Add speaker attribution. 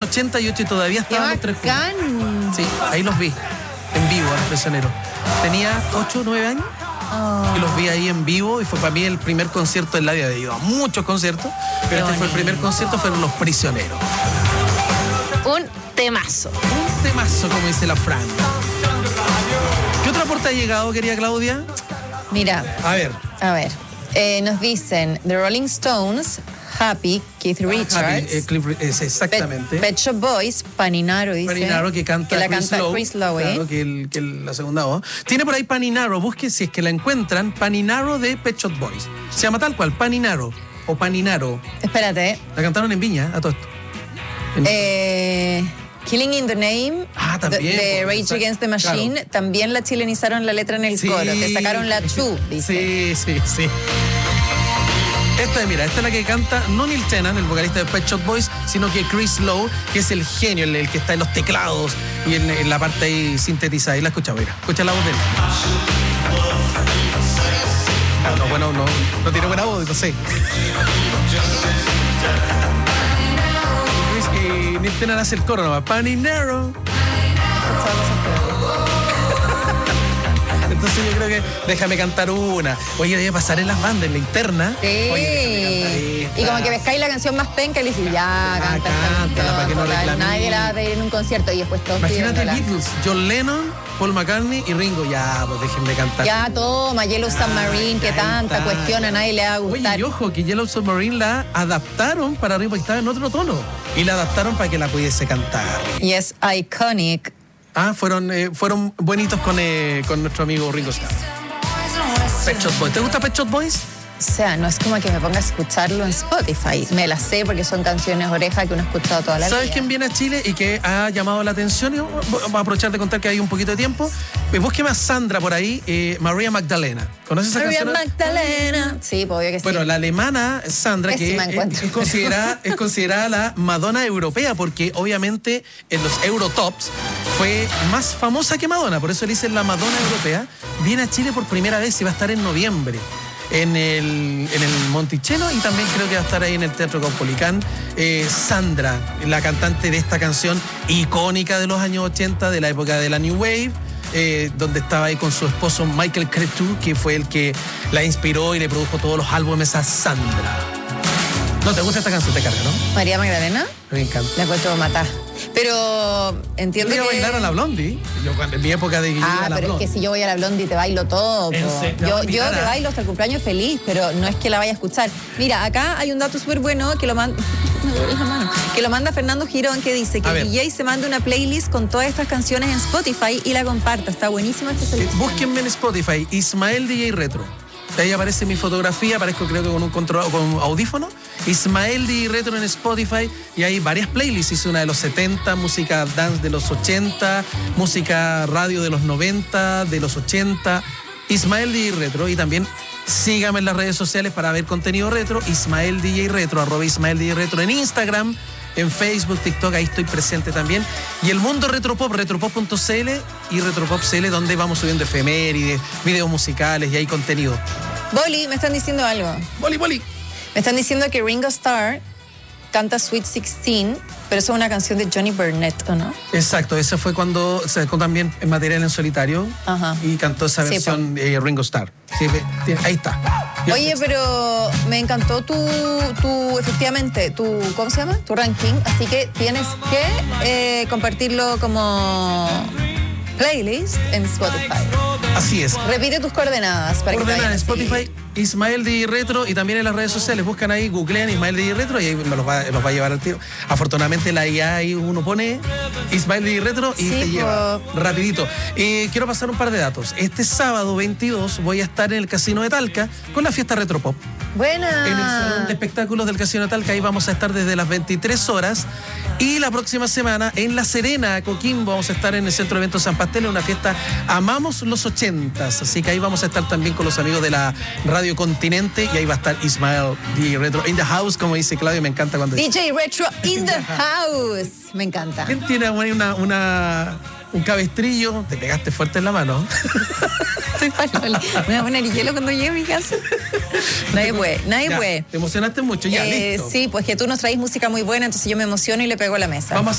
Speaker 1: 88 y todavía estaban los tres juntos.
Speaker 2: ¡Bacán!
Speaker 1: Sí, ahí los vi, en vivo, a los Prisioneros. Tenía 8 o 9 años. Y los vi ahí en vivo y fue para mí el primer concierto en la vida. He ido a muchos conciertos, pero este fue el primer concierto, fueron Los Prisioneros.
Speaker 2: Un temazo.
Speaker 1: Un temazo, como dice la Fran. ¿Qué otro aporte ha llegado, querida Claudia?
Speaker 2: Mira,
Speaker 1: A ver.
Speaker 2: nos dicen The Rolling Stones, Happy, Keith Richards,
Speaker 1: Exactamente.
Speaker 2: Pet Shop Boys, Paninaro, dice.
Speaker 1: Paninaro, que canta
Speaker 2: Chris Lowe.
Speaker 1: Claro, que la segunda voz. Tiene por ahí Paninaro, busque si es que la encuentran, Paninaro de Pet Shop Boys. Se llama tal cual, Paninaro o Paninaro.
Speaker 2: Espérate.
Speaker 1: La cantaron en Viña, a todo esto.
Speaker 2: Killing in the Name
Speaker 1: también,
Speaker 2: de Rage Against the Machine,
Speaker 1: claro.
Speaker 2: También la chilenizaron la letra en el coro, que sacaron la chu, dice.
Speaker 1: Sí. Esta es la que canta no Neil Tennant, el vocalista de Pet Shop Boys, sino que Chris Lowe, que es el genio, el que está en los teclados y en la parte ahí sintetizada. Y la escuchamos, mira. Escucha la voz de él. No tiene buena voz, no sé. Y Neil Tennant hace el coro nomás. Paninaro. Entonces yo creo que déjame cantar una. Oye, debe pasar en las bandas, en la interna.
Speaker 2: Sí.
Speaker 1: Oye,
Speaker 2: y como que pescáis la canción más penca y le dices, cántala
Speaker 1: para que no reclamen.
Speaker 2: Nadie la va a pedir en un concierto y después todos
Speaker 1: Imagínate
Speaker 2: pidiéndola.
Speaker 1: Beatles, John Lennon, Paul McCartney y Ringo. Ya, pues déjenme cantar.
Speaker 2: Ya, toma, Yellow Submarine, que tanta cuestión, a nadie le va a gustar.
Speaker 1: Oye, y ojo, que Yellow Submarine la adaptaron para Ringo, porque estaba en otro tono. Y la adaptaron para que la pudiese cantar.
Speaker 2: Y es iconic.
Speaker 1: Fueron buenitos con nuestro amigo Ringo Starr. Pet Shop Boys. ¿Te gusta Pet Shop Boys?
Speaker 2: O sea, no es como que me ponga a escucharlo en Spotify. Me las sé porque son canciones oreja que uno ha escuchado toda la vida.
Speaker 1: ¿Sabes quién viene a Chile y que ha llamado la atención? Y vamos a aprovechar de contar que hay un poquito de tiempo. Búsqueme a Sandra por ahí, María Magdalena. ¿Conoces esa canción?
Speaker 2: María Magdalena. Sí, pues obvio que sí.
Speaker 1: Bueno, la alemana Sandra, que es considerada la Madonna europea, porque obviamente en los Eurotops fue más famosa que Madonna, por eso le dicen la Madonna europea. Viene a Chile por primera vez y va a estar en noviembre. En el Monticello y también creo que va a estar ahí en el Teatro Caupolicán. Sandra, la cantante de esta canción icónica de los años 80, de la época de la New Wave, donde estaba ahí con su esposo Michael Cretu, que fue el que la inspiró y le produjo todos los álbumes a Sandra. ¿No te gusta esta canción? Te carga, ¿no?
Speaker 2: María Magdalena.
Speaker 1: Me encanta.
Speaker 2: La encuentro matar. Pero entiendo
Speaker 1: yo
Speaker 2: que...
Speaker 1: bailar a la Blondie. En mi época de
Speaker 2: pero Blondie. Es que si yo voy a la Blondie te bailo todo. Yo te bailo hasta el cumpleaños feliz, pero no es que la vaya a escuchar. Mira, acá hay un dato súper bueno que lo manda Fernando Girón, que dice que el DJ se manda una playlist con todas estas canciones en Spotify y la comparta. Está buenísima esta selección.
Speaker 1: Búsquenme en Spotify, Ismael DJ Retro. Ahí aparece mi fotografía, aparezco creo que con un audífono. Ismael DJ Retro en Spotify y hay varias playlists. Hice una de los 70, música dance de los 80, música radio de los 90, de los 80. Ismael DJ Retro y también sígame en las redes sociales para ver contenido retro. Ismael DJ Retro, @Ismael DJ Retro en Instagram, en Facebook, TikTok, ahí estoy presente también. Y el mundo retropop, retropop.cl y retropop.cl, donde vamos subiendo efemérides, videos musicales y hay contenido.
Speaker 2: Boli, me están diciendo algo.
Speaker 1: Boli.
Speaker 2: Me están diciendo que Ringo Starr canta Sweet 16, pero eso es una canción de Johnny Burnett, ¿o no?
Speaker 1: Exacto, ese fue cuando se sacó también en material en solitario.
Speaker 2: Ajá.
Speaker 1: Y cantó esa versión Ringo Starr. Sí, ahí está.
Speaker 2: Oye, pero me encantó efectivamente, ¿cómo se llama? Tu ranking, así que tienes que compartirlo como playlist en Spotify.
Speaker 1: Así es.
Speaker 2: Repite tus coordenadas para que te vayan
Speaker 1: en
Speaker 2: a
Speaker 1: Spotify,
Speaker 2: seguir.
Speaker 1: Ismael DJ Retro, y también en las redes sociales. Buscan ahí, googlean Ismael DJ Retro y ahí los va a llevar al tiro. Afortunadamente la IA ahí uno pone Ismael DJ Retro y te lleva rapidito. Quiero pasar un par de datos. Este sábado 22 voy a estar en el Casino de Talca con la fiesta Retropop.
Speaker 2: Buena.
Speaker 1: En el salón de espectáculos del Casino de Talca, ahí vamos a estar desde las 23 horas. Y la próxima semana en La Serena, Coquimbo, vamos a estar en el Centro de Eventos San Pastel en una fiesta Amamos los 80s. Así que ahí vamos a estar también con los amigos de la Radio Continente y ahí va a estar Ismael DJ Retro in the house, como dice Claudio, me encanta cuando dice
Speaker 2: DJ Retro in the house. Me encanta.
Speaker 1: ¿Quién tiene un cabestrillo? Te pegaste fuerte en la mano.
Speaker 2: Soy palola. Me voy a poner hielo cuando llegue a mi casa. Nadie puede.
Speaker 1: Te emocionaste mucho, ya, listo.
Speaker 2: Sí, pues que tú nos traes música muy buena, entonces yo me emociono y le pego a la mesa.
Speaker 1: Vamos a